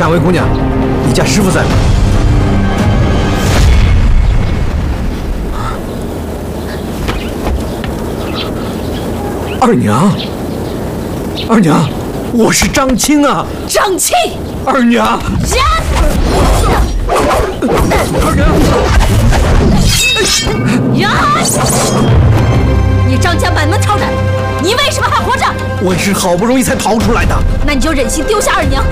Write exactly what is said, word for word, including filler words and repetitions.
哪位姑娘？你家师傅在吗？二娘，二娘，我是张青啊！ 张青， 二娘， 人， 二娘， 人，你张家满门抄斩，你为什么还活着？ 我也是好不容易才逃出来的。 那你就忍心丢下二娘，